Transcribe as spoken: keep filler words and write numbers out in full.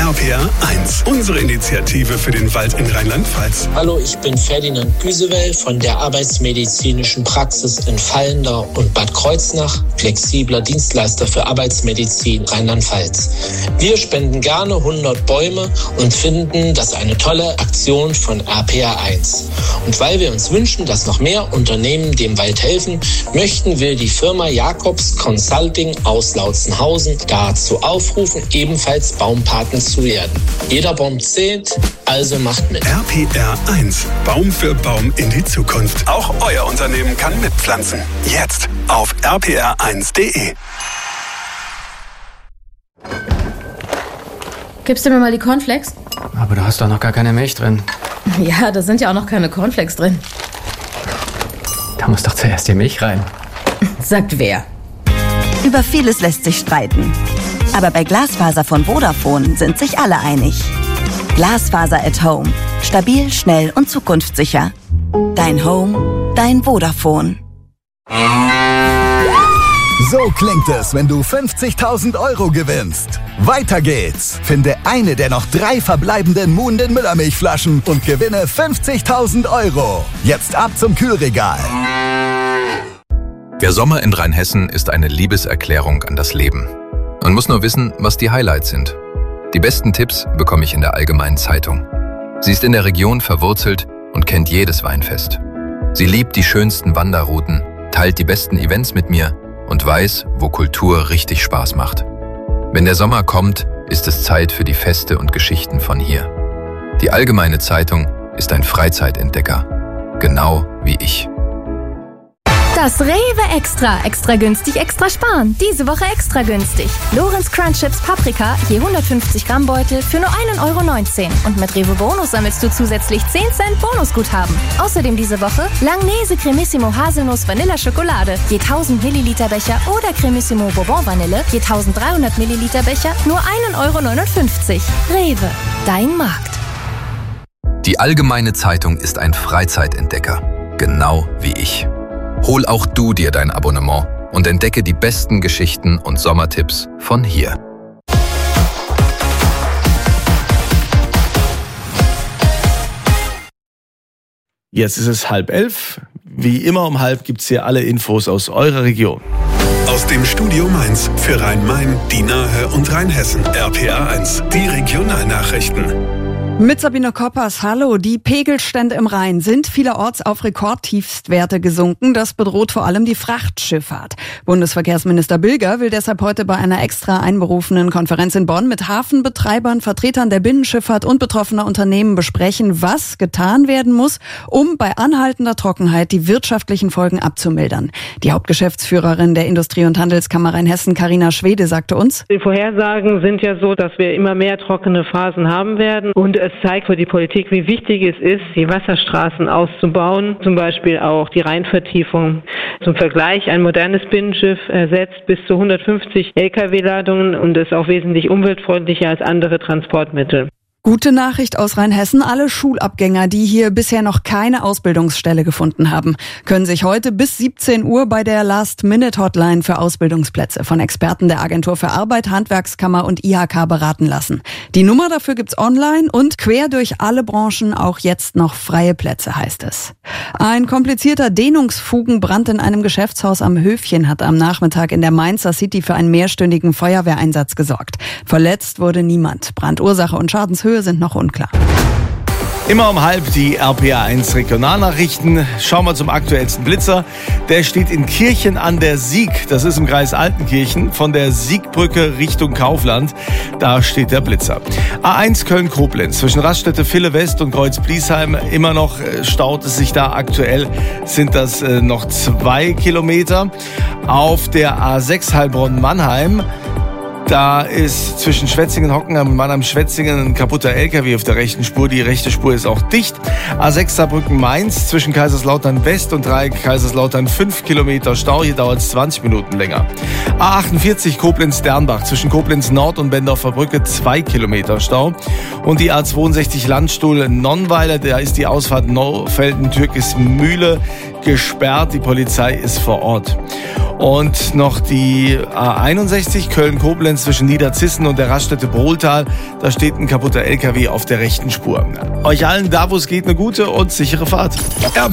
R P R eins, unsere Initiative für den Wald in Rheinland-Pfalz. Hallo, ich bin Ferdinand Güsewell von der Arbeitsmedizinischen Praxis in Vallendar und Bad Kreuznach, flexibler Dienstleister für Arbeitsmedizin Rheinland-Pfalz. Wir spenden gerne hundert Bäume und finden das eine tolle Aktion von R P R eins. Und weil wir uns wünschen, dass noch mehr Unternehmen dem Wald helfen, möchten wir die Firma Jacobs Consulting aus Lautzenhausen dazu aufrufen, ebenfalls Baumpaten zu werden. Jeder Baum zählt, also macht mit. R P R eins, Baum für Baum in die Zukunft. Auch euer Unternehmen kann mitpflanzen. Jetzt auf r p r eins punkt d e. Gibst du mir mal die Cornflakes? Aber du hast doch noch gar keine Milch drin. Ja, da sind ja auch noch keine Cornflakes drin. Da muss doch zuerst die Milch rein. Sagt wer? Über vieles lässt sich streiten. Aber bei Glasfaser von Vodafone sind sich alle einig. Glasfaser at Home. Stabil, schnell und zukunftssicher. Dein Home, dein Vodafone. So klingt es, wenn du fünfzigtausend Euro gewinnst. Weiter geht's. Finde eine der noch drei verbleibenden Muhnden Müllermilchflaschen und gewinne fünfzigtausend Euro. Jetzt ab zum Kühlregal. Der Sommer in Rheinhessen ist eine Liebeserklärung an das Leben. Man muss nur wissen, was die Highlights sind. Die besten Tipps bekomme ich in der Allgemeinen Zeitung. Sie ist in der Region verwurzelt und kennt jedes Weinfest. Sie liebt die schönsten Wanderrouten, teilt die besten Events mit mir und weiß, wo Kultur richtig Spaß macht. Wenn der Sommer kommt, ist es Zeit für die Feste und Geschichten von hier. Die Allgemeine Zeitung ist ein Freizeitentdecker, genau wie ich. Das Rewe Extra. Extra günstig, extra sparen. Diese Woche extra günstig. Lorenz Crunch Chips Paprika, je hundertfünfzig Gramm Beutel für nur ein Euro neunzehn. Und mit Rewe Bonus sammelst du zusätzlich zehn Cent Bonusguthaben. Außerdem diese Woche Langnese Cremissimo Haselnuss Vanilla Schokolade, je tausend Milliliter Becher oder Cremissimo Bourbon Vanille, je dreizehnhundert Milliliter Becher, nur ein Euro neunundfünfzig. Rewe, dein Markt. Die Allgemeine Zeitung ist ein Freizeitentdecker, genau wie ich. Hol auch du dir dein Abonnement und entdecke die besten Geschichten und Sommertipps von hier. Jetzt ist es halb elf. Wie immer um halb gibt es hier alle Infos aus eurer Region. Aus dem Studio Mainz für Rhein-Main, die Nahe und Rheinhessen. R P R eins, die Regionalnachrichten. Mit Sabine Koppers, hallo. Die Pegelstände im Rhein sind vielerorts auf Rekordtiefstwerte gesunken. Das bedroht vor allem die Frachtschifffahrt. Bundesverkehrsminister Bilger will deshalb heute bei einer extra einberufenen Konferenz in Bonn mit Hafenbetreibern, Vertretern der Binnenschifffahrt und betroffener Unternehmen besprechen, was getan werden muss, um bei anhaltender Trockenheit die wirtschaftlichen Folgen abzumildern. Die Hauptgeschäftsführerin der Industrie- und Handelskammer Rheinhessen, Carina Schwede, sagte uns: Die Vorhersagen sind ja so, dass wir immer mehr trockene Phasen haben werden. Und es zeigt für die Politik, wie wichtig es ist, die Wasserstraßen auszubauen, zum Beispiel auch die Rheinvertiefung. Zum Vergleich, ein modernes Binnenschiff ersetzt bis zu hundertfünfzig L K W-Ladungen und ist auch wesentlich umweltfreundlicher als andere Transportmittel. Gute Nachricht aus Rheinhessen. Alle Schulabgänger, die hier bisher noch keine Ausbildungsstelle gefunden haben, können sich heute bis siebzehn Uhr bei der Last-Minute-Hotline für Ausbildungsplätze von Experten der Agentur für Arbeit, Handwerkskammer und I H K beraten lassen. Die Nummer dafür gibt's online und quer durch alle Branchen auch jetzt noch freie Plätze, heißt es. Ein komplizierter Dehnungsfugenbrand in einem Geschäftshaus am Höfchen hat am Nachmittag in der Mainzer City für einen mehrstündigen Feuerwehreinsatz gesorgt. Verletzt wurde niemand. Brandursache und Schadenshöhe sind noch unklar. Immer um halb die R P R eins Regionalnachrichten. Schauen wir zum aktuellsten Blitzer. Der steht in Kirchen an der Sieg. Das ist im Kreis Altenkirchen von der Siegbrücke Richtung Kaufland. Da steht der Blitzer. A eins Köln-Koblenz zwischen Raststätte Ville West und Kreuz-Bliesheim. Immer noch staut es sich da. Aktuell sind das noch zwei Kilometer. Auf der A sechs Heilbronn-Mannheim. Da ist zwischen Schwetzingen, Hockenheim und Mannheim-Schwetzingen ein kaputter L K W auf der rechten Spur. Die rechte Spur ist auch dicht. A sechs Saarbrücken-Mainz zwischen Kaiserslautern West und Dreieck Kaiserslautern fünf Kilometer Stau. Hier dauert es zwanzig Minuten länger. A achtundvierzig Koblenz-Dernbach zwischen Koblenz Nord und Bendorfer Brücke zwei Kilometer Stau. Und die A zweiundsechzig Landstuhl-Nonnweiler, da ist die Ausfahrt Neufelden-Türkismühle gesperrt. Die Polizei ist vor Ort. Und noch die A einundsechzig Köln-Koblenz zwischen Niederzissen und der Raststätte Brohltal. Da steht ein kaputter L K W auf der rechten Spur. Euch allen da, wo es geht, eine gute und sichere Fahrt. R